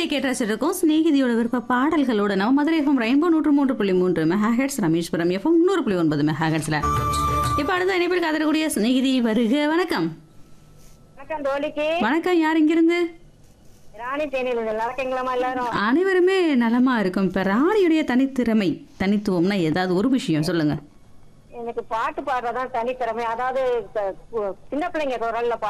கேட்டு ரசிச்சிருக்கோம் ஸ்நேகிதியோட விருப்ப பாடல்களோட நம்ம Madurai FM rainbow 103.3 megahertz, Rameswaram FM 100.9 மெகாஹெட்ஸ்ல. இப்ப அடுத்த இணைப்பில் காதலக்கூடிய ஸ்நேகிதி வருக. வணக்கம். வணக்கம் தோழிக்கு. வணக்கம். யார் இங்கிருந்து? ராணி தேனியில் நல்லா இருக்கீங்களா எல்லாரும்? அனைவருமே நலமா இருக்கும். இப்ப ராணியுடைய தனித்திறமை தனித்துவம்னா ஏதாவது ஒரு விஷயம் சொல்லுங்க. எனக்கு பாட்டு பாடுறதான் தனித்திறமை. அதாவது சின்ன பிள்ளைங்க குரல்ல